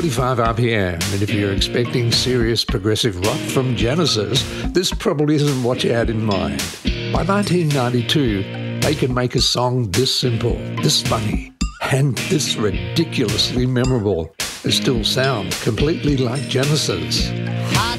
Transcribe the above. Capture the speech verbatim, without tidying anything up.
forty-five R P M, and if you're expecting serious progressive rock from Genesis, this probably isn't what you had in mind. By nineteen ninety-two, they could make a song this simple, this funny, and this ridiculously memorable and still sound completely like Genesis.